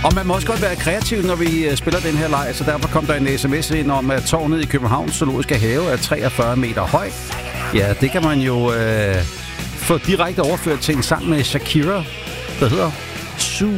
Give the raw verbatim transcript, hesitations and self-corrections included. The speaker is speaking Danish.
Og man må også godt være kreativ, når vi spiller den her leg, så derfor kom der en sms ind om, at tårnet i Københavns Zoologiske Have er treogfyrre meter høj. Ja, det kan man jo øh, få direkte overført til en sang med Shakira, der hedder